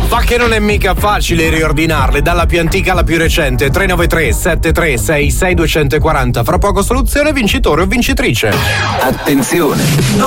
Ma che non è mica facile riordinarle dalla più antica alla più recente. 393 7366 240. Fra poco soluzione, vincitore o vincitrice. Attenzione, non